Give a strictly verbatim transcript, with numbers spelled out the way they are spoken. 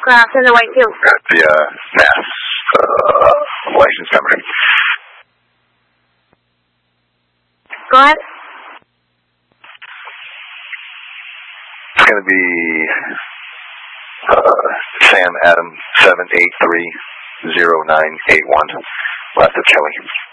Class in the Whitefield. Got the uh, Mass uh, license number. Go ahead. It's going to be uh, Sam Adam seven eight three zero nine eight one. Left of Kelly.